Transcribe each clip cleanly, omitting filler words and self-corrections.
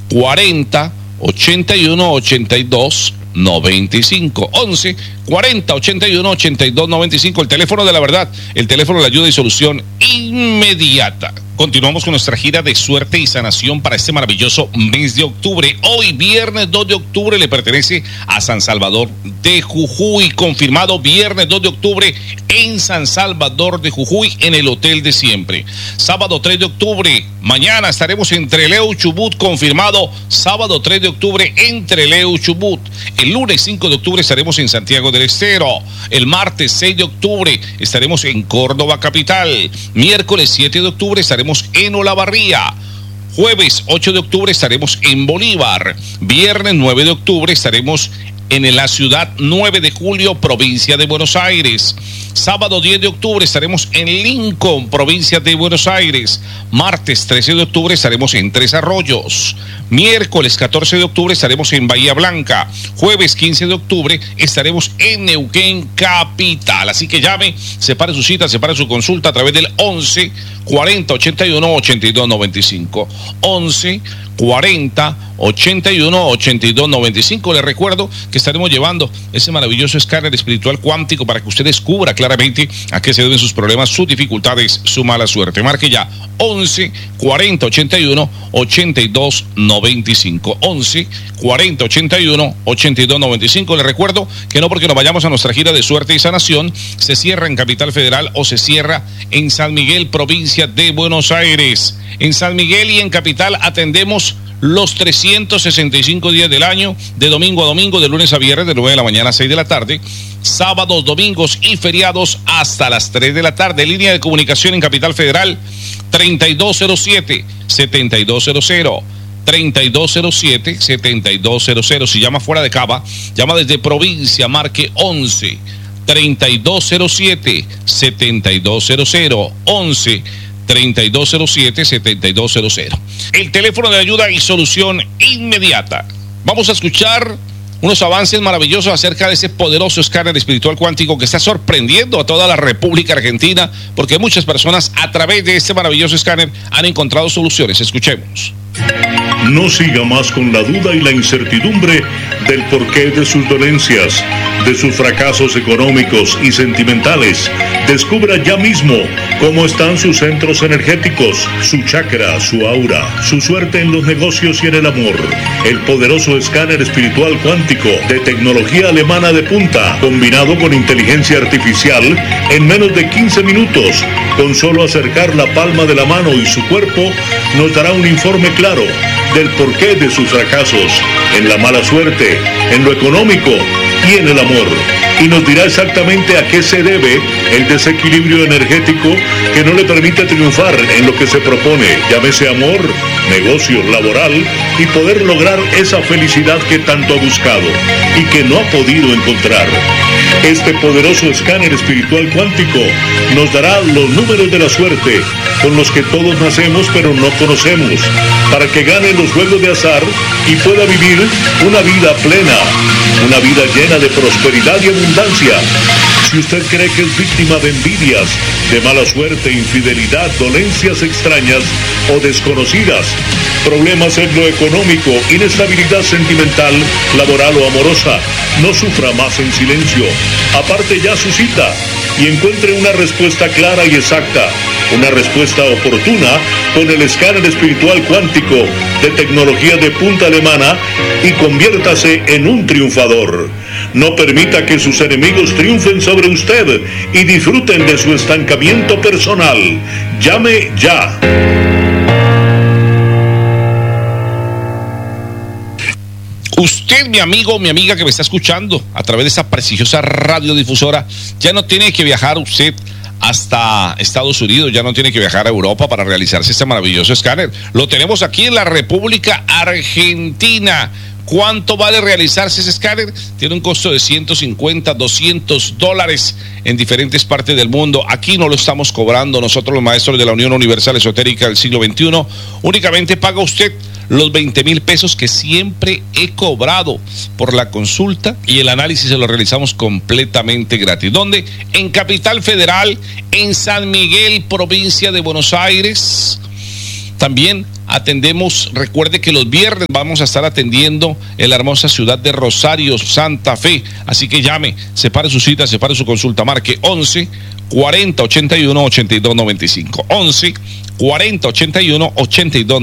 40 81 82 95. 11 40 81 82 95. El teléfono de la verdad, el teléfono de la ayuda y solución inmediata. Continuamos con nuestra gira de suerte y sanación para este maravilloso mes de octubre. Hoy, viernes 2 de octubre, le pertenece a San Salvador de Jujuy. Confirmado viernes 2 de octubre en San Salvador de Jujuy, en el Hotel de Siempre. Sábado 3 de octubre, mañana estaremos en Trelew, Chubut. Confirmado sábado 3 de octubre en Trelew, Chubut. El lunes 5 de octubre estaremos en Santiago del Estero. El martes 6 de octubre estaremos en Córdoba capital. Miércoles 7 de octubre estaremos en Olavarría. Jueves 8 de octubre estaremos en Bolívar. Viernes 9 de octubre estaremos en la ciudad 9 de julio, provincia de Buenos Aires. Sábado 10 de octubre estaremos en Lincoln, provincia de Buenos Aires. Martes 13 de octubre estaremos en Tres Arroyos. Miércoles 14 de octubre estaremos en Bahía Blanca. Jueves 15 de octubre estaremos en Neuquén capital. Así que llame, separe su cita, separe su consulta a través del 11 40 81 82 95. 11 40 81 82 95. Les recuerdo que estaremos llevando ese maravilloso escáner espiritual cuántico para que usted descubra claramente a qué se deben sus problemas, sus dificultades, su mala suerte. Marque ya 11 40 81 82 95. 11 40 81 82 95. Les recuerdo que no porque nos vayamos a nuestra gira de suerte y sanación se cierra en Capital Federal o se cierra en San Miguel, provincia de Buenos Aires. En San Miguel y en Capital atendemos los 365 días del año, de domingo a domingo, de lunes a viernes, de 9 de la mañana a 6 de la tarde, sábados, domingos y feriados hasta las 3 de la tarde. Línea de comunicación en Capital Federal, 3207-7200. 3207-7200. Si llama fuera de Cava, llama desde provincia, marque 11 3207-7200. 11 3207-7200. El teléfono de ayuda y solución inmediata. Vamos a escuchar unos avances maravillosos acerca de ese poderoso escáner espiritual cuántico que está sorprendiendo a toda la República Argentina, porque muchas personas a través de este maravilloso escáner han encontrado soluciones. Escuchemos. No siga más con la duda y la incertidumbre del porqué de sus dolencias, de sus fracasos económicos y sentimentales. Descubra ya mismo cómo están sus centros energéticos, su chakra, su aura, su suerte en los negocios y en el amor. El poderoso escáner espiritual cuántico de tecnología alemana de punta, combinado con inteligencia artificial, en menos de 15 minutos, con solo acercar la palma de la mano y su cuerpo, nos dará un informe claro del porqué de sus fracasos, en la mala suerte, en lo económico y en el amor. Y nos dirá exactamente a qué se debe el desequilibrio energético que no le permite triunfar en lo que se propone, llámese amor, negocio, laboral, y poder lograr esa felicidad que tanto ha buscado y que no ha podido encontrar. Este poderoso escáner espiritual cuántico nos dará los números de la suerte con los que todos nacemos pero no conocemos, para que gane los juegos de azar y pueda vivir una vida plena, una vida llena de prosperidad y abundancia. Si usted cree que es víctima de envidias, de mala suerte, infidelidad, dolencias extrañas o desconocidas, problemas en lo económico, inestabilidad sentimental, laboral o amorosa, no sufra más en silencio. Aparte ya su cita y encuentre una respuesta clara y exacta, una respuesta oportuna con el escáner espiritual cuántico de tecnología de punta alemana y conviértase en un triunfador. No permita que sus enemigos triunfen sobre usted y disfruten de su estancamiento personal. Llame ya. Usted, mi amigo, mi amiga que me está escuchando a través de esa prestigiosa radiodifusora, ya no tiene que viajar usted hasta Estados Unidos, ya no tiene que viajar a Europa para realizarse este maravilloso escáner. Lo tenemos aquí en la República Argentina. ¿Cuánto vale realizarse ese escáner? Tiene un costo de $150, $200 en diferentes partes del mundo. Aquí no lo estamos cobrando nosotros, los maestros de la Unión Universal Esotérica del siglo XXI. Únicamente paga usted los 20,000 pesos que siempre he cobrado por la consulta, y el análisis se lo realizamos completamente gratis. ¿Dónde? En Capital Federal, en San Miguel, provincia de Buenos Aires. También Atendemos, recuerde que los viernes vamos a estar atendiendo en la hermosa ciudad de Rosario, Santa Fe. Así que llame, separe su cita, separe su consulta, marque 11 40 81 82 95. 11 40 81 82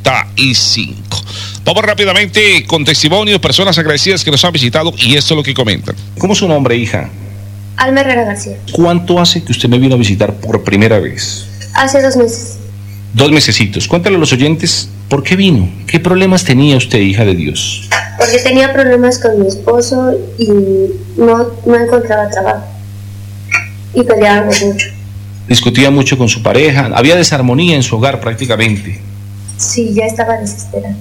95. Vamos rápidamente con testimonios, personas agradecidas que nos han visitado y esto es lo que comentan. ¿Cómo es su nombre, hija? Alma Herrera García. ¿Cuánto hace que usted me vino a visitar por primera vez? Hace 2 meses. 2 mesecitos. Cuéntale a los oyentes, ¿por qué vino? ¿Qué problemas tenía usted, hija de Dios? Porque tenía problemas con mi esposo y no encontraba trabajo. Y peleábamos mucho. Discutía mucho con su pareja, había desarmonía en su hogar prácticamente. Sí, ya estaba desesperada.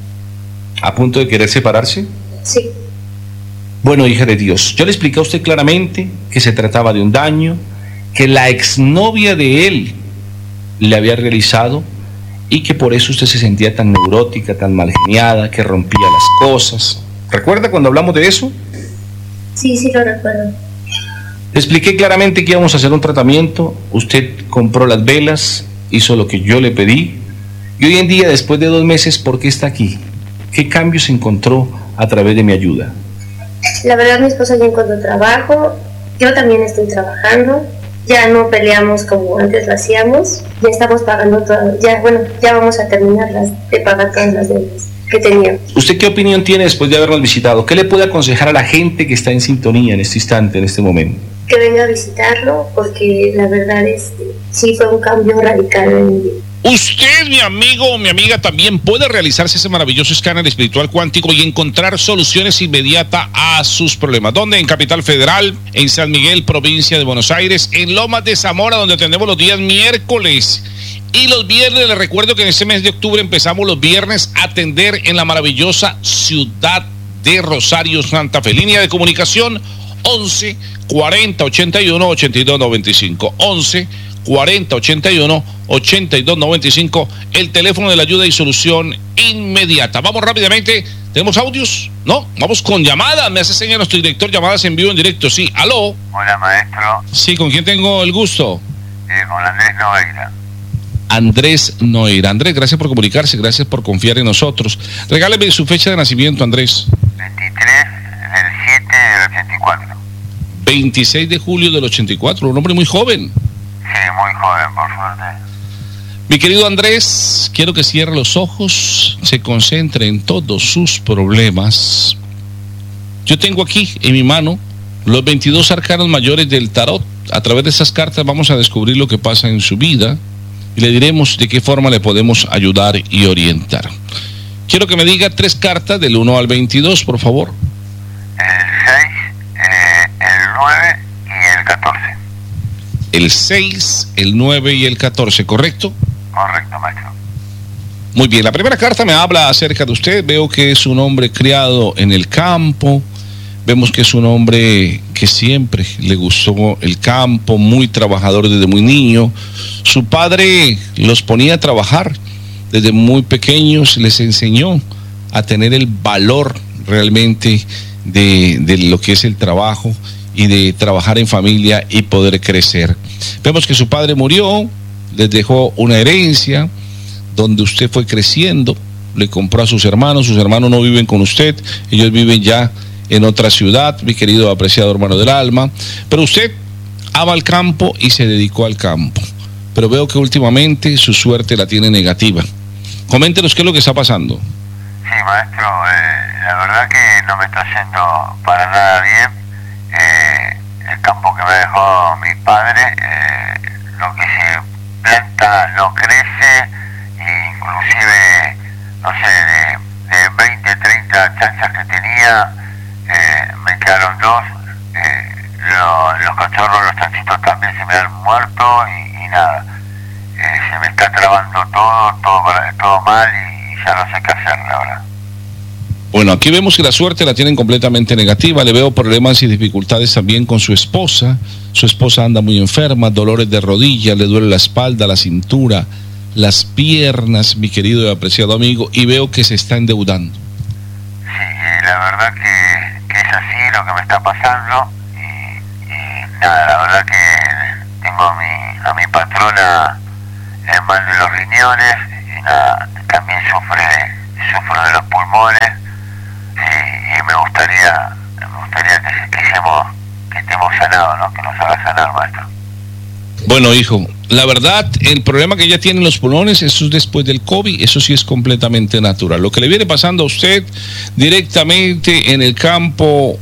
¿A punto de querer separarse? Sí. Bueno, hija de Dios, yo le expliqué a usted claramente que se trataba de un daño, que la exnovia de él le había realizado y que por eso usted se sentía tan neurótica, tan mal geniada, que rompía las cosas. ¿Recuerda cuando hablamos de eso? Sí, sí lo recuerdo. Le expliqué claramente que íbamos a hacer un tratamiento, usted compró las velas, hizo lo que yo le pedí, y hoy en día, después de 2 meses, ¿por qué está aquí? ¿Qué cambios encontró a través de mi ayuda? La verdad, mi esposo ya encontró trabajo, yo también estoy trabajando, ya no peleamos como antes lo hacíamos, ya estamos pagando todo, ya vamos a terminar de pagar todas las deudas que teníamos. ¿Usted qué opinión tiene después de habernos visitado? ¿Qué le puede aconsejar a la gente que está en sintonía en este instante, en este momento? Que venga a visitarlo, porque la verdad sí fue un cambio radical en mi vida. Usted, mi amigo o mi amiga, también puede realizarse ese maravilloso escáner espiritual cuántico y encontrar soluciones inmediatas a sus problemas. ¿Dónde? En Capital Federal, en San Miguel, provincia de Buenos Aires, en Lomas de Zamora, donde atendemos los días miércoles. Y los viernes, les recuerdo que en este mes de octubre empezamos los viernes a atender en la maravillosa ciudad de Rosario, Santa Fe. Línea de comunicación 11 40 81 82 95. 11 40 81 82 95, el teléfono de la ayuda y solución inmediata. Vamos rápidamente, ¿tenemos audios? No, vamos con llamadas, me hace señal nuestro director, llamadas en vivo, en directo, sí, aló. Hola, maestro. Sí, ¿con quién tengo el gusto? Con Andrés Noveira. Andrés Noira. Andrés, gracias por comunicarse, gracias por confiar en nosotros. Regáleme su fecha de nacimiento, Andrés. 23 del 7 del 84. 26 de julio del 84, un hombre muy joven. Sí, muy joven, por suerte. Mi querido Andrés, quiero que cierre los ojos, se concentre en todos sus problemas. Yo tengo aquí en mi mano los 22 arcanos mayores del tarot. A través de esas cartas vamos a descubrir lo que pasa en su vida y le diremos de qué forma le podemos ayudar y orientar. Quiero que me diga 3 cartas del 1 al 22, por favor. El 6, el 9 y el 14. El 6, el 9 y el 14, ¿correcto? Correcto, maestro. Muy bien, la primera carta me habla acerca de usted. Veo que es un hombre criado en el campo. Vemos que es un hombre que siempre le gustó el campo, muy trabajador desde muy niño. Su padre los ponía a trabajar desde muy pequeños, les enseñó a tener el valor realmente de lo que es el trabajo y de trabajar en familia y poder crecer. Vemos que su padre murió, les dejó una herencia donde usted fue creciendo, le compró a sus hermanos no viven con usted, ellos viven ya en otra ciudad, mi querido apreciado hermano del alma, pero usted ama el campo y se dedicó al campo, pero veo que últimamente su suerte la tiene negativa. Coméntenos qué es lo que está pasando. Sí, maestro, la verdad que no me está yendo para nada bien. El campo que me dejó mi padre, lo que se planta no crece, e inclusive, no sé, de 20, 30 chanchas que tenía, me quedaron 2, los cachorros, los chanchitos también se me han muerto y nada, se me está trabando todo mal y ya no sé qué hacer ahora. Bueno, aquí vemos que la suerte la tienen completamente negativa. Le veo problemas y dificultades también con su esposa. Su esposa anda muy enferma, dolores de rodilla, le duele la espalda, la cintura, las piernas, mi querido y apreciado amigo, y veo que se está endeudando. Sí, la verdad que es así lo que me está pasando y nada, la verdad que tengo a mi patrona mal de los riñones y nada, también sufro de los pulmones y me gustaría que estemos sanados, ¿no? Que nos haga sanar, maestro. Bueno, hijo, la verdad, el problema que ya tienen los pulmones, eso es después del COVID, eso sí es completamente natural. Lo que le viene pasando a usted directamente en el campo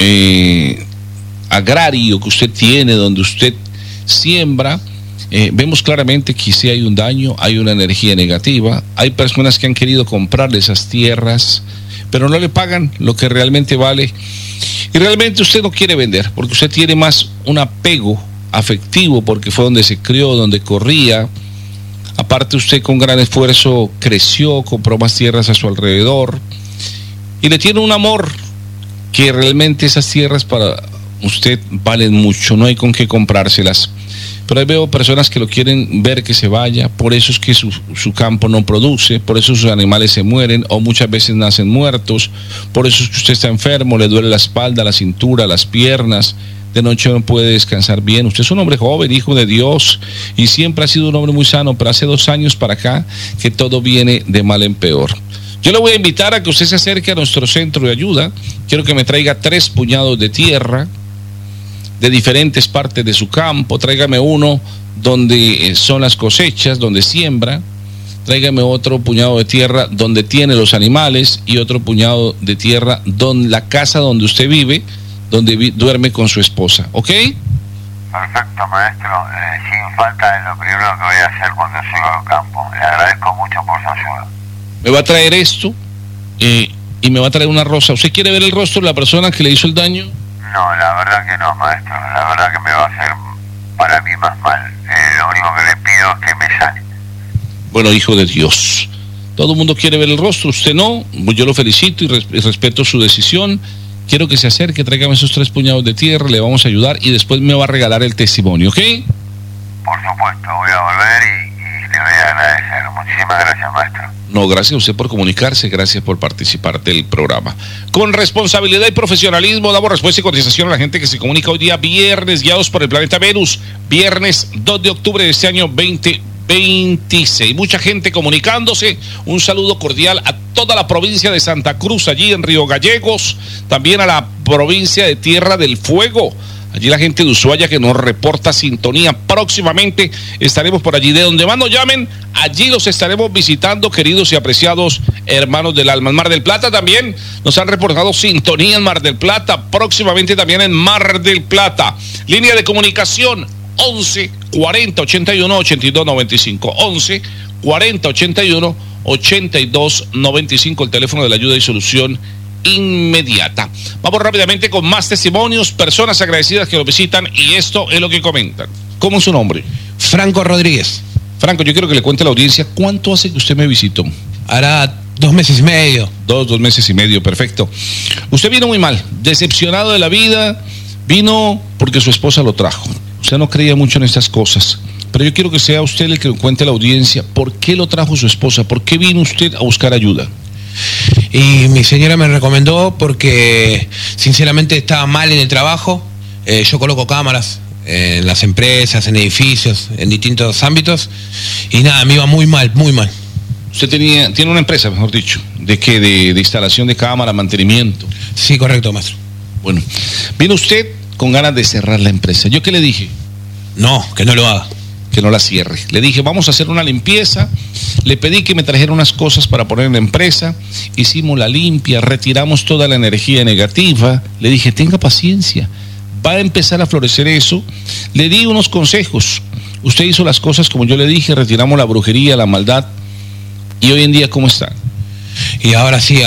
agrario que usted tiene, donde usted siembra, vemos claramente que sí hay un daño, hay una energía negativa. Hay personas que han querido comprarle esas tierras, pero no le pagan lo que realmente vale. Y realmente usted no quiere vender, porque usted tiene más un apego afectivo, porque fue donde se crió, donde corría. Aparte, usted con gran esfuerzo creció, compró más tierras a su alrededor y le tiene un amor que realmente esas tierras para usted valen mucho, no hay con qué comprárselas. Pero ahí veo personas que lo quieren ver que se vaya, por eso es que su campo no produce, por eso sus animales se mueren o muchas veces nacen muertos, por eso es que usted está enfermo, le duele la espalda, la cintura, las piernas, de noche no puede descansar bien. Usted es un hombre joven, hijo de Dios, y siempre ha sido un hombre muy sano, pero hace 2 años para acá que todo viene de mal en peor. Yo le voy a invitar a que usted se acerque a nuestro centro de ayuda. Quiero que me traiga 3 puñados de tierra de diferentes partes de su campo. Tráigame uno donde son las cosechas, donde siembra. Tráigame otro puñado de tierra donde tiene los animales y otro puñado de tierra donde la casa donde usted vive, donde duerme con su esposa, ¿ok? Perfecto, maestro. Sin falta es lo primero que voy a hacer cuando llego al campo. Le agradezco mucho por su ayuda. Me va a traer esto y me va a traer una rosa. ¿Usted quiere ver el rostro de la persona que le hizo el daño? No, la verdad que no, maestro. La verdad que me va a hacer para mí más mal. Lo único que le pido es que me sane. Bueno, hijo de Dios, todo el mundo quiere ver el rostro, usted no. Yo lo felicito y respeto su decisión. Quiero que se acerque, tráigame esos 3 puñados de tierra, le vamos a ayudar y después me va a regalar el testimonio, ¿ok? Por supuesto, voy a volver y le voy a agradecer. Muchísimas gracias, maestro. No, gracias a usted por comunicarse, gracias por participar del programa. Con responsabilidad y profesionalismo damos respuesta y cotización a la gente que se comunica hoy día viernes, guiados por el planeta Venus, viernes 2 de octubre de este año 2026. Mucha gente comunicándose. Un saludo cordial a toda la provincia de Santa Cruz, allí en Río Gallegos, también a la provincia de Tierra del Fuego. Allí la gente de Ushuaia que nos reporta sintonía. Próximamente estaremos por allí. De donde más nos llamen, allí los estaremos visitando, queridos y apreciados hermanos del alma. En Mar del Plata también nos han reportado sintonía en Mar del Plata. Próximamente también en Mar del Plata. Línea de comunicación 11 40 81 82 95. 11 40 81 82 95. El teléfono de la ayuda y solución inmediata. Vamos rápidamente con más testimonios, personas agradecidas que lo visitan y esto es lo que comentan. ¿Cómo es su nombre? Franco Rodríguez. Franco, yo quiero que le cuente a la audiencia cuánto hace que usted me visitó. Hará 2 meses y medio. 2 meses y medio, perfecto. Usted vino muy mal, decepcionado de la vida, vino porque su esposa lo trajo. Usted no creía mucho en estas cosas, pero yo quiero que sea usted el que cuente a la audiencia por qué lo trajo su esposa, por qué vino usted a buscar ayuda. Y mi señora me recomendó porque sinceramente estaba mal en el trabajo. Yo coloco cámaras en las empresas, en edificios, en distintos ámbitos y nada, me iba muy mal, muy mal. Usted tiene una empresa, mejor dicho, ¿de qué? De instalación de cámara, mantenimiento. Sí, correcto, maestro. Bueno, vino usted con ganas de cerrar la empresa. ¿Yo qué le dije? No, que no lo haga. Que no la cierre. Le dije, vamos a hacer una limpieza. Le pedí que me trajera unas cosas para poner en la empresa. Hicimos la limpia, retiramos toda la energía negativa. Le dije, tenga paciencia, va a empezar a florecer eso. Le di unos consejos. Usted hizo las cosas como yo le dije, retiramos la brujería, la maldad. ¿Y hoy en día cómo está? Y ahora sí,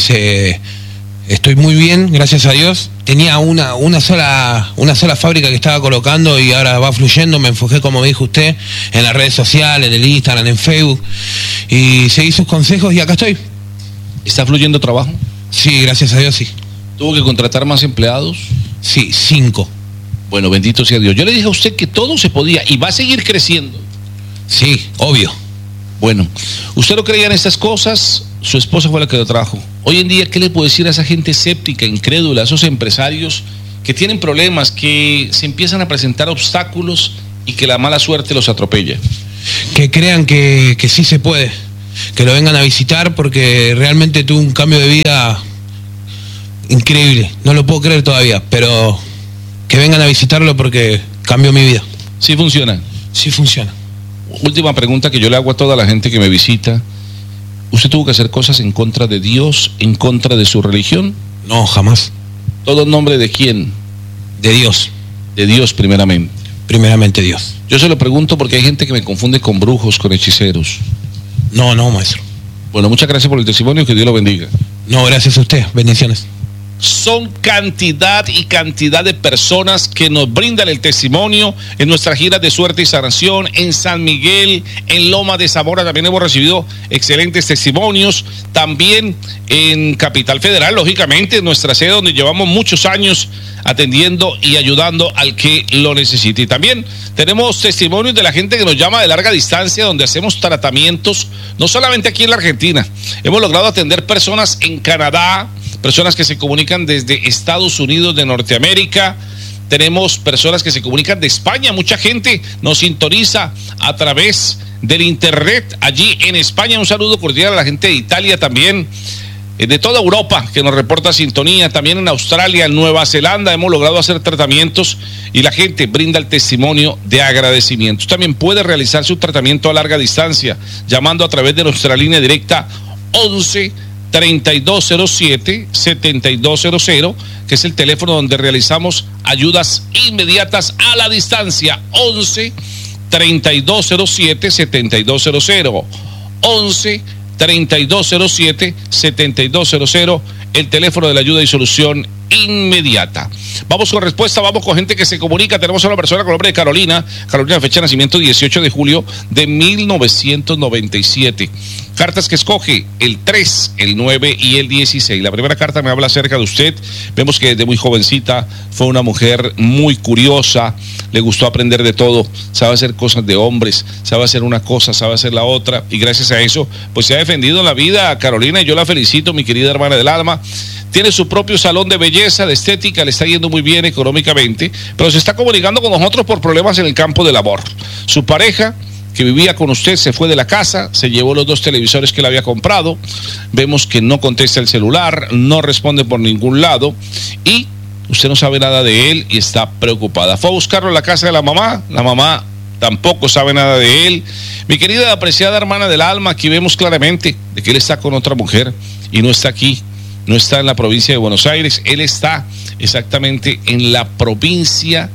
estoy muy bien, gracias a Dios. Tenía una sola fábrica que estaba colocando y ahora va fluyendo. Me enfoqué, como dijo usted, en las redes sociales, en el Instagram, en Facebook, y seguí sus consejos y acá estoy. ¿Está fluyendo trabajo? Sí, gracias a Dios, sí. ¿Tuvo que contratar más empleados? Sí, 5. Bueno, bendito sea Dios. Yo le dije a usted que todo se podía y va a seguir creciendo. Sí, obvio. Bueno, usted no creía en estas cosas, su esposa fue la que lo trajo. Hoy en día, ¿qué le puedo decir a esa gente escéptica, incrédula, a esos empresarios que tienen problemas, que se empiezan a presentar obstáculos y que la mala suerte los atropella? Que crean que sí se puede, que lo vengan a visitar porque realmente tuve un cambio de vida increíble. No lo puedo creer todavía, pero que vengan a visitarlo porque cambió mi vida. ¿Sí funciona? Sí funciona. Última pregunta que yo le hago a toda la gente que me visita. ¿Usted tuvo que hacer cosas en contra de Dios, en contra de su religión? No, jamás. ¿Todo en nombre de quién? De Dios. De Dios primeramente. Primeramente Dios. Yo se lo pregunto porque hay gente que me confunde con brujos, con hechiceros. No, maestro. Bueno, muchas gracias por el testimonio, que Dios lo bendiga. No, gracias a usted. Bendiciones. Son cantidad y cantidad de personas que nos brindan el testimonio en nuestra gira de suerte y sanación en San Miguel, en Loma de Zamora. También hemos recibido excelentes testimonios. También en Capital Federal, lógicamente, en nuestra sede donde llevamos muchos años atendiendo y ayudando al que lo necesite. Y también tenemos testimonios de la gente que nos llama de larga distancia, donde hacemos tratamientos, no solamente aquí en la Argentina. Hemos logrado atender personas en Canadá, personas que se comunican desde Estados Unidos de Norteamérica. Tenemos personas que se comunican de España. Mucha gente nos sintoniza a través del internet allí en España. Un saludo cordial a la gente de Italia también, de toda Europa que nos reporta sintonía. También en Australia, en Nueva Zelanda hemos logrado hacer tratamientos y la gente brinda el testimonio de agradecimiento. También puede realizar su tratamiento a larga distancia llamando a través de nuestra línea directa 11-3207-7200, que es el teléfono donde realizamos ayudas inmediatas a la distancia. 11-3207-7200. 11-3207-7200, el teléfono de la ayuda y solución inmediata. Vamos con respuesta, vamos con gente que se comunica. Tenemos a una persona con el nombre de Carolina. Carolina, fecha de nacimiento 18 de julio de 1997. Cartas que escoge: el 3, el 9 y el 16. La primera carta me habla acerca de usted. Vemos que desde muy jovencita fue una mujer muy curiosa, le gustó aprender de todo, sabe hacer cosas de hombres, sabe hacer una cosa, sabe hacer la otra, y gracias a eso pues se ha defendido en la vida, Carolina, y yo la felicito, mi querida hermana del alma. Tiene su propio salón de belleza, de estética, le está yendo muy bien económicamente, pero se está comunicando con nosotros por problemas en el campo del amor. Su pareja, que vivía con usted, se fue de la casa, se llevó los 2 televisores que le había comprado. Vemos que no contesta el celular, no responde por ningún lado y usted no sabe nada de él y está preocupada. Fue a buscarlo en la casa de la mamá tampoco sabe nada de él. Mi querida apreciada hermana del alma, aquí vemos claramente de que él está con otra mujer y no está aquí, no está en la provincia de Buenos Aires, él está exactamente en la provincia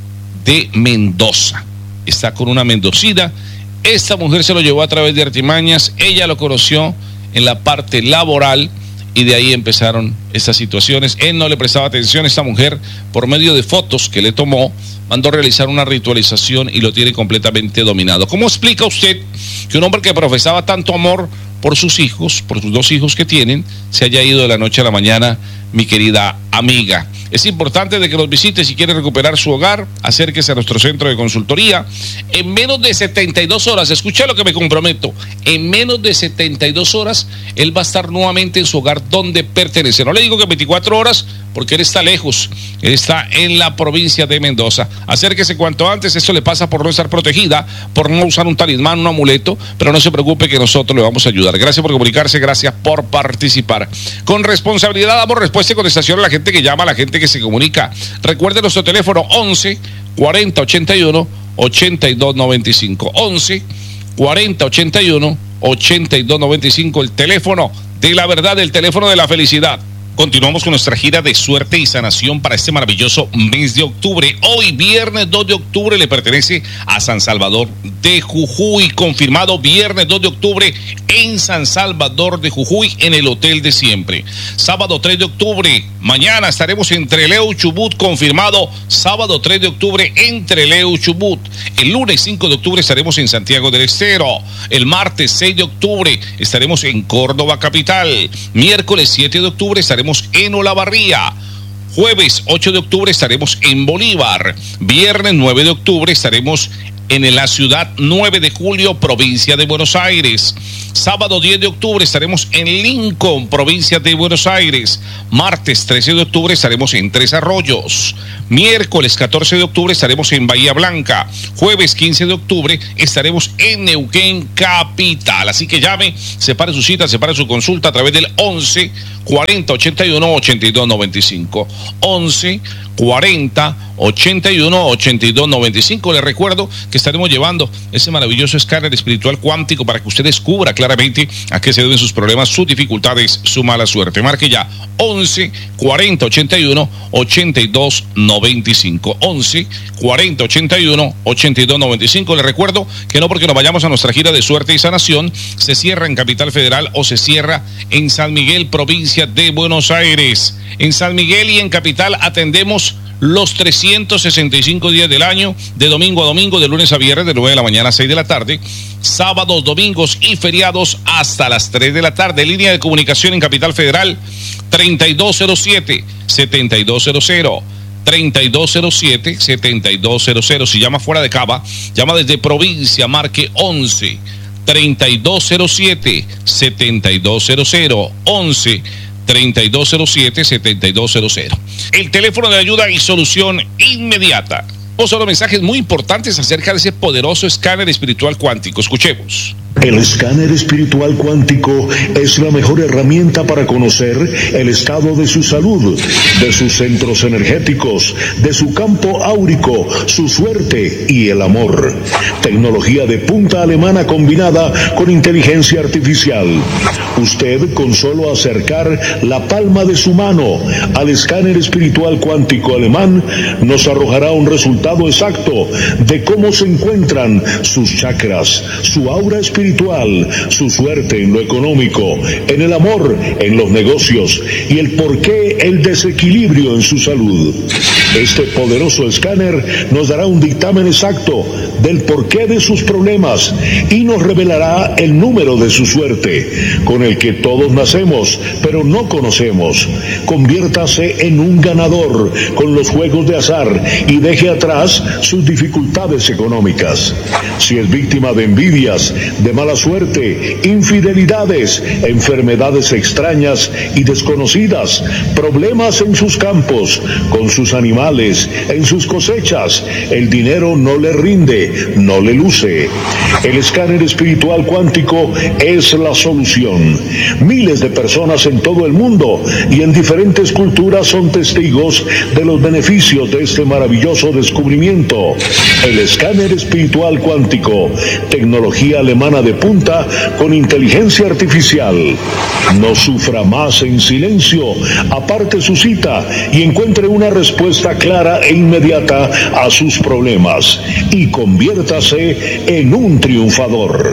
de Mendoza. Está con una mendocina. Esta mujer se lo llevó a través de artimañas, ella lo conoció en la parte laboral y de ahí empezaron estas situaciones. Él no le prestaba atención. Esta mujer, por medio de fotos que le tomó, mandó realizar una ritualización y lo tiene completamente dominado. ¿Cómo explica usted que un hombre que profesaba tanto amor por sus hijos, por sus 2 hijos que tienen, se haya ido de la noche a la mañana, mi querida amiga? Es importante de que nos visite. Si quiere recuperar su hogar, acérquese a nuestro centro de consultoría. En menos de 72 horas, escucha lo que me comprometo, en menos de 72 horas, él va a estar nuevamente en su hogar donde pertenece. No le digo que 24 horas, porque él está lejos, él está en la provincia de Mendoza. Acérquese cuanto antes. Esto le pasa por no estar protegida, por no usar un talismán, un amuleto, pero no se preocupe que nosotros le vamos a ayudar. Gracias por comunicarse, gracias por participar. Con responsabilidad damos respuesta y contestación a la gente que llama, a la gente que se comunica. Recuerde nuestro teléfono 11 40 81 82 95. 11 40 81 82 95, el teléfono de la verdad, el teléfono de la felicidad. Continuamos con nuestra gira de suerte y sanación para este maravilloso mes de octubre. Hoy, viernes 2 de octubre, le pertenece a San Salvador de Jujuy. Confirmado, viernes 2 de octubre en San Salvador de Jujuy, en el Hotel de Siempre. Sábado 3 de octubre, mañana estaremos en Trelew, Chubut. Confirmado, sábado 3 de octubre en Trelew, Chubut. El lunes 5 de octubre estaremos en Santiago del Estero. El martes 6 de octubre estaremos en Córdoba capital. Miércoles 7 de octubre estaremos en Olavarría. Jueves 8 de octubre estaremos en Bolívar. Viernes 9 de octubre estaremos en la ciudad 9 de julio, provincia de Buenos Aires. Sábado 10 de octubre estaremos en Lincoln, provincia de Buenos Aires. Martes 13 de octubre estaremos en Tres Arroyos. Miércoles 14 de octubre estaremos en Bahía Blanca. Jueves 15 de octubre estaremos en Neuquén, capital. Así que llame, separe su cita, separe su consulta a través del 11 40 81 82 95. 11 40 81 82 95. Les recuerdo que estaremos llevando ese maravilloso escáner espiritual cuántico para que usted descubra claramente a qué se deben sus problemas, sus dificultades, su mala suerte. Marque ya 11 40 81 82 95. 11 40 81 82 95. Les recuerdo que no porque nos vayamos a nuestra gira de suerte y sanación se cierra en Capital Federal o se cierra en San Miguel, provincia de Buenos Aires. En San Miguel y en Capital atendemos los 365 días del año, de domingo a domingo, de lunes a viernes, de 9 de la mañana a 6 de la tarde, sábados, domingos y feriados hasta las 3 de la tarde. Línea de comunicación en Capital Federal 3207-7200. 3207-7200. Si llama fuera de Cava, llama desde provincia, marque 11 3207-7200. 11 3207-7200. El teléfono de ayuda y solución inmediata. Vamos a los mensajes muy importantes acerca de ese poderoso escáner espiritual cuántico. Escuchemos. El escáner espiritual cuántico es la mejor herramienta para conocer el estado de su salud, de sus centros energéticos, de su campo áurico, su suerte y el amor. Tecnología de punta alemana combinada con inteligencia artificial. Usted, con solo acercar la palma de su mano al escáner espiritual cuántico alemán, nos arrojará un resultado exacto de cómo se encuentran sus chakras, su aura espiritual, su suerte en lo económico, en el amor, en los negocios y el porqué el desequilibrio en su salud. Este poderoso escáner nos dará un dictamen exacto del porqué de sus problemas y nos revelará el número de su suerte, con el que todos nacemos, pero no conocemos. Conviértase en un ganador con los juegos de azar y deje atrás sus dificultades económicas. Si es víctima de envidias, de mala suerte, infidelidades, enfermedades extrañas y desconocidas, problemas en sus campos, con sus animales, en sus cosechas, el dinero no le rinde, no le luce. El escáner espiritual cuántico es la solución. Miles de personas en todo el mundo y en diferentes culturas son testigos de los beneficios de este maravilloso descubrimiento. El escáner espiritual cuántico, tecnología alemana de punta con inteligencia artificial. No sufra más en silencio, aparte su cita y encuentre una respuesta clara e inmediata a sus problemas y conviértase en un triunfador.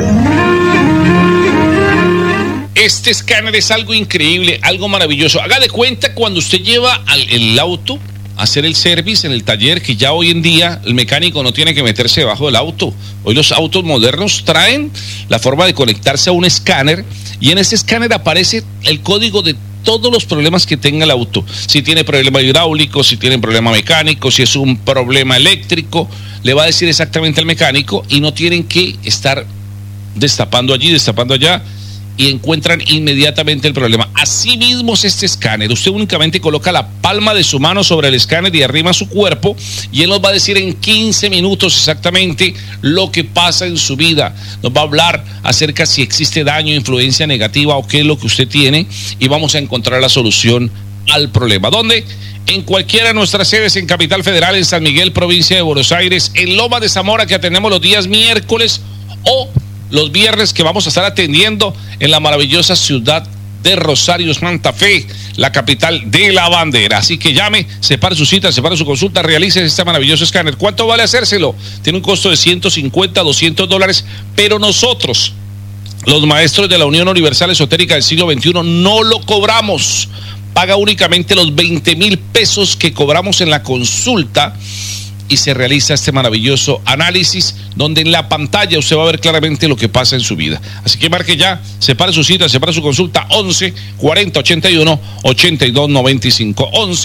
Este escáner es algo increíble, algo maravilloso. Haga de cuenta cuando usted lleva el auto a hacer el service en el taller, que ya hoy en día el mecánico no tiene que meterse debajo del auto. Hoy los autos modernos traen la forma de conectarse a un escáner y en ese escáner aparece el código de todos los problemas que tenga el auto. Si tiene problema hidráulico, si tiene problema mecánico, si es un problema eléctrico, le va a decir exactamente al mecánico y no tienen que estar destapando allí, destapando allá, y encuentran inmediatamente el problema. Así mismo es este escáner. Usted únicamente coloca la palma de su mano sobre el escáner y arrima su cuerpo y él nos va a decir en 15 minutos exactamente lo que pasa en su vida. Nos va a hablar acerca si existe daño, influencia negativa o qué es lo que usted tiene y vamos a encontrar la solución al problema. ¿Dónde? En cualquiera de nuestras sedes en Capital Federal, en San Miguel, provincia de Buenos Aires, en Loma de Zamora, que atendemos los días miércoles, o los viernes que vamos a estar atendiendo en la maravillosa ciudad de Rosario, Santa Fe, la capital de la bandera. Así que llame, separe su cita, separe su consulta, realice este maravilloso escáner. ¿Cuánto vale hacérselo? Tiene un costo de $150, $200, pero nosotros, los maestros de la Unión Universal Esotérica del siglo XXI, no lo cobramos. Paga únicamente los 20,000 pesos que cobramos en la consulta y se realiza este maravilloso análisis donde en la pantalla usted va a ver claramente lo que pasa en su vida. Así que marque ya, separe su cita, separe su consulta, 11 40 81 82 95, 11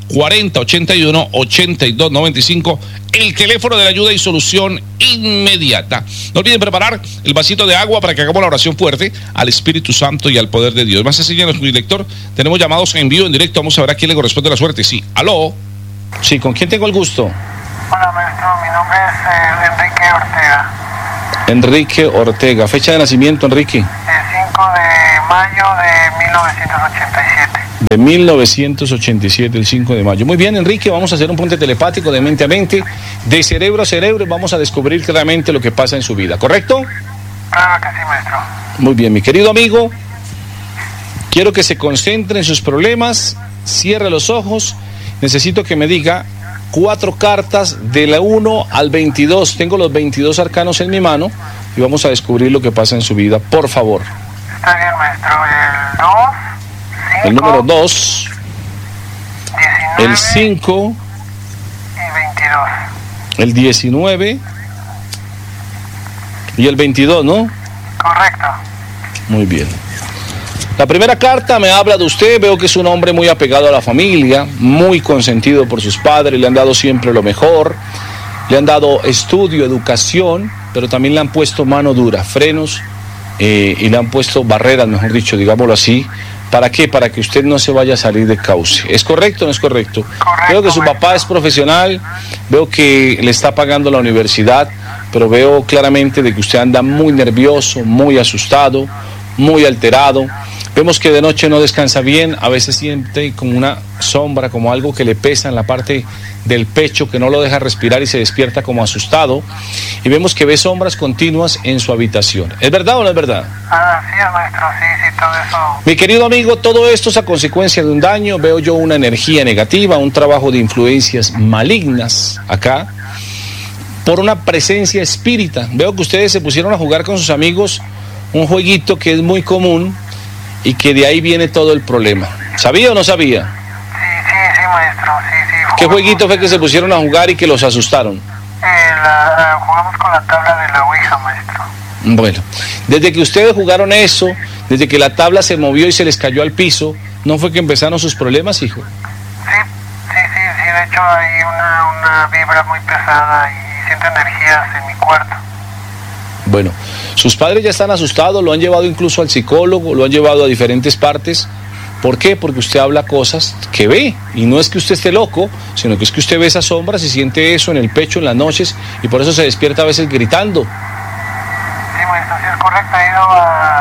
40 81 82 95, el teléfono de la ayuda y solución inmediata. No olviden preparar el vasito de agua para que hagamos la oración fuerte al Espíritu Santo y al poder de Dios. Más enséñanos, mi director, tenemos llamados en vivo, en directo, vamos a ver a quién le corresponde la suerte. Sí, aló. Sí, ¿con quién tengo el gusto? Hola, maestro, mi nombre es Enrique Ortega. Enrique Ortega, fecha de nacimiento, Enrique. El 5 de mayo de 1987. De 1987, el 5 de mayo. Muy bien, Enrique, vamos a hacer un puente telepático de mente a mente, de cerebro a cerebro, y vamos a descubrir claramente lo que pasa en su vida, ¿correcto? Claro que sí, maestro. Muy bien, mi querido amigo, quiero que se concentre en sus problemas, cierre los ojos, necesito que me diga 4 cartas de la 1 al 22, tengo los 22 arcanos en mi mano, y vamos a descubrir lo que pasa en su vida, por favor. Está bien, maestro, el 2... El número 2, 19, el 5, y 22. el 19 y el 22, ¿no? Correcto. Muy bien. La primera carta me habla de usted, veo que es un hombre muy apegado a la familia, muy consentido por sus padres, le han dado siempre lo mejor, le han dado estudio, educación, pero también le han puesto mano dura, frenos, y le han puesto barreras, mejor dicho, digámoslo así. ¿Para qué? Para que usted no se vaya a salir de cauce. ¿Es correcto o no es correcto? Veo que su papá es profesional, veo que le está pagando la universidad, pero veo claramente de que usted anda muy nervioso, muy asustado, muy alterado. Vemos que de noche no descansa bien, a veces siente como una sombra, como algo que le pesa en la parte del pecho, que no lo deja respirar y se despierta como asustado. Y vemos que ve sombras continuas en su habitación. ¿Es verdad o no es verdad? Ah, sí, maestro, sí, todo eso. Mi querido amigo, todo esto es a consecuencia de un daño. Veo yo una energía negativa, un trabajo de influencias malignas acá, por una presencia espírita. Veo que ustedes se pusieron a jugar con sus amigos un jueguito que es muy común y que de ahí viene todo el problema. ¿Sabía o no sabía? Sí, maestro, sí. ¿Qué jueguito fue que se pusieron a jugar y que los asustaron? Jugamos con la tabla de la Ouija, maestro. Bueno, desde que ustedes jugaron eso, desde que la tabla se movió y se les cayó al piso, ¿no fue que empezaron sus problemas, hijo? Sí, de hecho hay una vibra muy pesada y siento energías en mi cuarto. Bueno, sus padres ya están asustados, lo han llevado incluso al psicólogo, lo han llevado a diferentes partes. ¿Por qué? Porque usted habla cosas que ve, y no es que usted esté loco, sino que es que usted ve esas sombras y siente eso en el pecho en las noches, y por eso se despierta a veces gritando. Sí, maestro, sí es correcto, he ido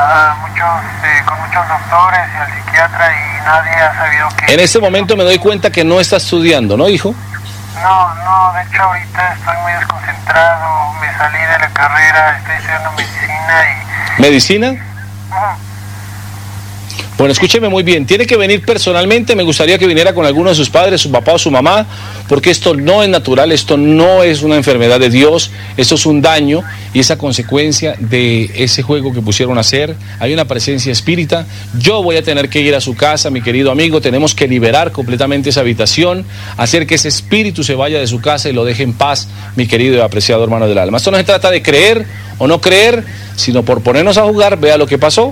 con muchos doctores y al psiquiatra y nadie ha sabido que... En este momento me doy cuenta que no está estudiando, ¿no, hijo? No, de hecho ahorita estoy muy desconcentrado, me salí de la carrera, estoy estudiando medicina y... ¿Medicina? Bueno, escúcheme muy bien, tiene que venir personalmente, me gustaría que viniera con alguno de sus padres, su papá o su mamá, porque esto no es natural, esto no es una enfermedad de Dios, esto es un daño y esa consecuencia de ese juego que pusieron a hacer. Hay una presencia espírita, yo voy a tener que ir a su casa, mi querido amigo, tenemos que liberar completamente esa habitación, hacer que ese espíritu se vaya de su casa y lo deje en paz, mi querido y apreciado hermano del alma. Esto no se trata de creer o no creer, sino por ponernos a jugar, vea lo que pasó.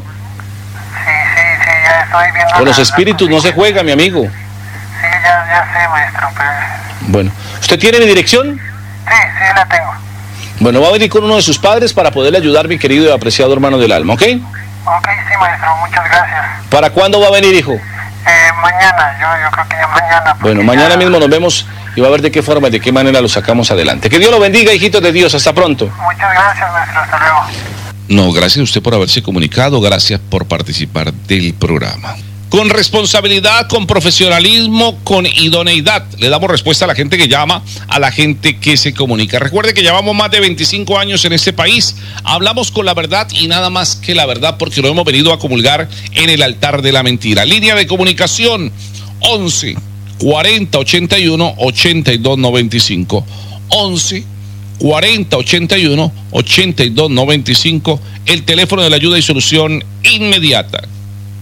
Con los espíritus no se juega, mi amigo. Sí, ya sé, maestro, pero... Bueno, ¿usted tiene mi dirección? Sí, la tengo. Bueno, va a venir con uno de sus padres para poderle ayudar, mi querido y apreciado hermano del alma, ¿ok? Ok, sí, maestro, muchas gracias. ¿Para cuándo va a venir, hijo? Mañana, yo creo que ya mañana. Bueno, mañana mismo nos vemos y va a ver de qué forma y de qué manera lo sacamos adelante. Que Dios lo bendiga, hijitos de Dios, hasta pronto. Muchas gracias, maestro, hasta luego. No, gracias a usted por haberse comunicado, gracias por participar del programa. Con responsabilidad, con profesionalismo, con idoneidad, le damos respuesta a la gente que llama, a la gente que se comunica. Recuerde que llevamos más de 25 años en este país, hablamos con la verdad y nada más que la verdad, porque lo hemos venido a comulgar en el altar de la mentira. Línea de comunicación 11 40 81 82 95 11 40 81 82 95, el teléfono de la ayuda y solución inmediata.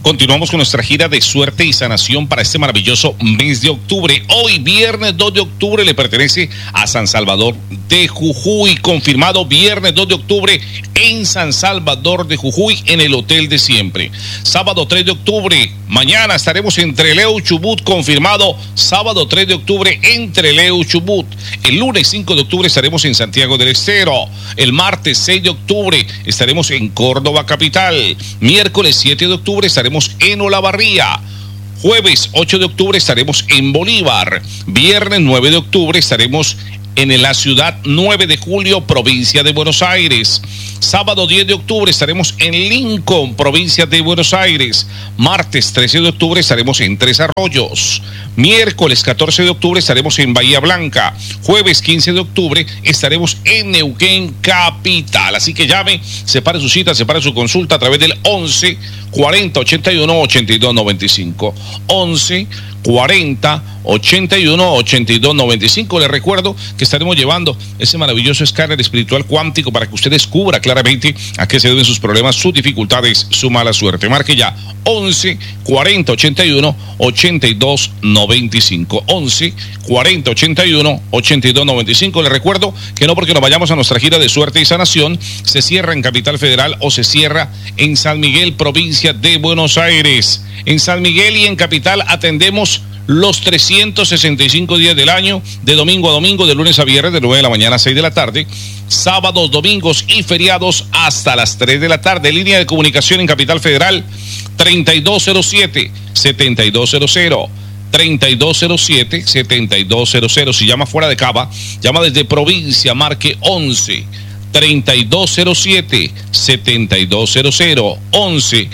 Continuamos con nuestra gira de suerte y sanación para este maravilloso mes de octubre. Hoy, viernes 2 de octubre, le pertenece a San Salvador de Jujuy. Confirmado viernes 2 de octubre en San Salvador de Jujuy, en el Hotel de Siempre. Sábado 3 de octubre, mañana estaremos en Trelew, Chubut. Confirmado sábado 3 de octubre en Trelew, Chubut. El lunes 5 de octubre estaremos en Santiago del Estero. El martes 6 de octubre estaremos en Córdoba capital. Miércoles 7 de octubre estaremos en Olavarría. Jueves 8 de octubre estaremos en Bolívar. Viernes 9 de octubre estaremos en la ciudad 9 de julio, provincia de Buenos Aires. Sábado 10 de octubre estaremos en Lincoln, provincia de Buenos Aires. Martes 13 de octubre estaremos en Tres Arroyos. Miércoles 14 de octubre estaremos en Bahía Blanca. Jueves 15 de octubre estaremos en Neuquén capital. Así que llame, separe su cita, separe su consulta a través del 11 40 81 82 95. 11 40 81 82 95. Les recuerdo que estaremos llevando ese maravilloso escáner espiritual cuántico para que usted descubra claramente a qué se deben sus problemas, sus dificultades, su mala suerte. Marque ya 11 40 81 82 95. 11 40 81 82 95. Les recuerdo que no porque nos vayamos a nuestra gira de suerte y sanación se cierra en Capital Federal o se cierra en San Miguel, provincia de Buenos Aires. En San Miguel y en Capital atendemos los 365 días del año, de domingo a domingo, de lunes a viernes, de 9 de la mañana a 6 de la tarde, sábados, domingos y feriados hasta las 3 de la tarde. Línea de comunicación en Capital Federal 3207-7200. 3207-7200. Si llama fuera de Cava, llama desde provincia, marque 11 3207-7200. 11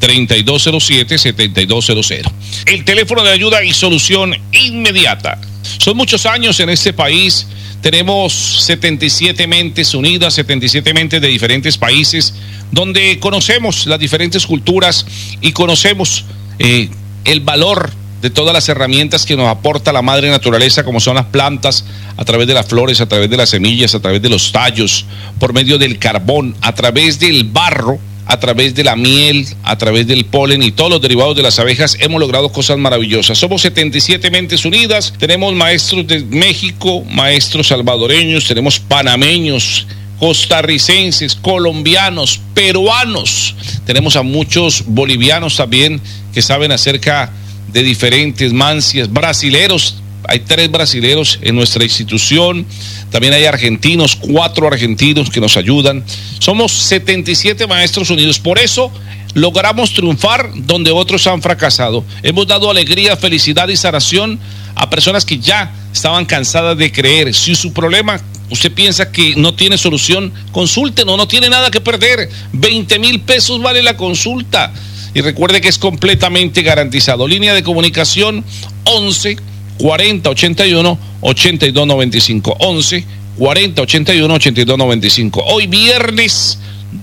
3207-7200. El teléfono de ayuda y solución inmediata. Son muchos años en este país. Tenemos 77 mentes unidas, 77 mentes de diferentes países, donde conocemos las diferentes culturas y conocemos el valor de todas las herramientas que nos aporta la madre naturaleza, como son las plantas, a través de las flores, a través de las semillas, a través de los tallos, por medio del carbón, a través del barro, a través de la miel, a través del polen y todos los derivados de las abejas. Hemos logrado cosas maravillosas. Somos 77 mentes unidas. Tenemos maestros de México, maestros salvadoreños, tenemos panameños, costarricenses, colombianos, peruanos. Tenemos a muchos bolivianos también que saben acerca de diferentes mancias, brasileros. Hay 3 brasileros en nuestra institución. También hay argentinos, 4 argentinos que nos ayudan. Somos 77 maestros unidos. Por eso logramos triunfar donde otros han fracasado. Hemos dado alegría, felicidad y sanación a personas que ya estaban cansadas de creer. Si su problema, usted piensa que no tiene solución, consúltenos, no tiene nada que perder. 20,000 pesos vale la consulta. Y recuerde que es completamente garantizado. Línea de comunicación 11 40 81 82 95. 11 40 81 82 95. Hoy viernes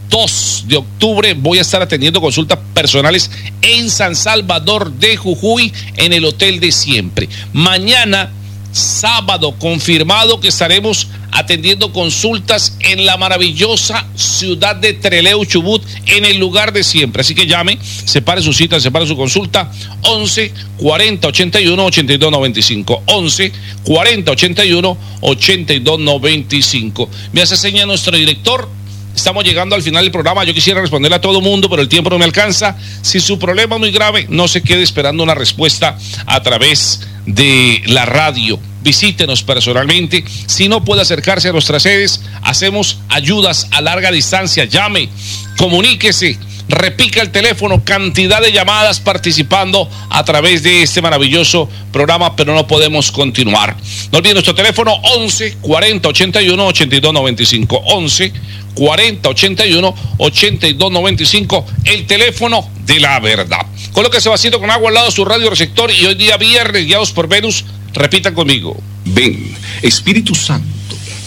2 de octubre voy a estar atendiendo consultas personales en San Salvador de Jujuy, en el Hotel de Siempre. Mañana sábado confirmado que estaremos atendiendo consultas en la maravillosa ciudad de Trelew, Chubut, en el lugar de siempre. Así que llame, separe su cita, separe su consulta, 11 40 81 82 95. 11 40 81 82 95. Me hace seña nuestro director. Estamos llegando al final del programa. Yo quisiera responderle a todo mundo, pero el tiempo no me alcanza. Si su problema es muy grave, no se quede esperando una respuesta a través de la radio. Visítenos personalmente. Si no puede acercarse a nuestras sedes, hacemos ayudas a larga distancia. Llame, comuníquese, repica el teléfono, cantidad de llamadas participando a través de este maravilloso programa, pero no podemos continuar. No olviden nuestro teléfono 11 40 81 82 95. 11 40 81 82 95, el teléfono de la verdad. Colóquese vasito con agua al lado de su radio receptor y hoy día viernes, guiados por Venus, repitan conmigo. Ven, Espíritu Santo,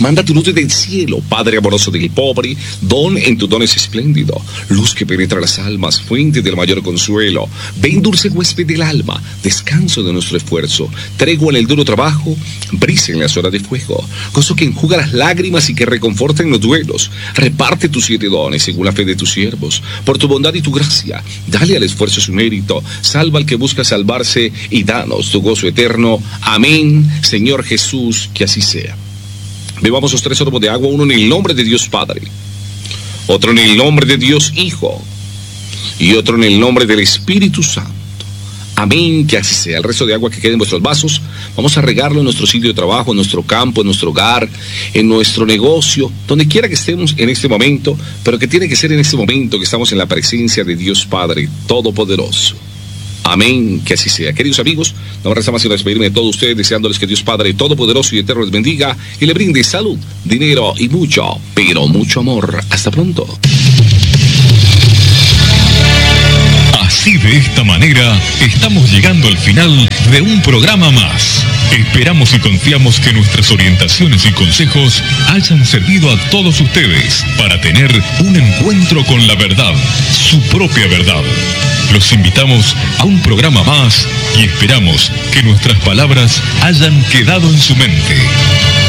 Manda tu luz desde el cielo, Padre amoroso del pobre, don en tu don es espléndido, luz que penetra las almas, fuente del mayor consuelo. Ven dulce huésped del alma, descanso de nuestro esfuerzo, tregua en el duro trabajo, brisa en las horas de fuego, gozo que enjuga las lágrimas y que reconforta en los duelos. Reparte tus 7 dones según la fe de tus siervos, por tu bondad y tu gracia, dale al esfuerzo su mérito, salva al que busca salvarse y danos tu gozo eterno. Amén, Señor Jesús, que así sea. Bebamos los 3 sorbos de agua, uno en el nombre de Dios Padre, otro en el nombre de Dios Hijo y otro en el nombre del Espíritu Santo. Amén, que así sea. El resto de agua que quede en vuestros vasos, vamos a regarlo en nuestro sitio de trabajo, en nuestro campo, en nuestro hogar, en nuestro negocio, donde quiera que estemos en este momento, pero que tiene que ser en este momento que estamos en la presencia de Dios Padre Todopoderoso. Amén, que así sea. Queridos amigos, no me resta más sino despedirme de todos ustedes, deseándoles que Dios Padre Todopoderoso y Eterno les bendiga y le brinde salud, dinero y mucho, pero mucho amor. Hasta pronto. Así, de esta manera, estamos llegando al final de un programa más. Esperamos y confiamos que nuestras orientaciones y consejos hayan servido a todos ustedes para tener un encuentro con la verdad, su propia verdad. Los invitamos a un programa más y esperamos que nuestras palabras hayan quedado en su mente.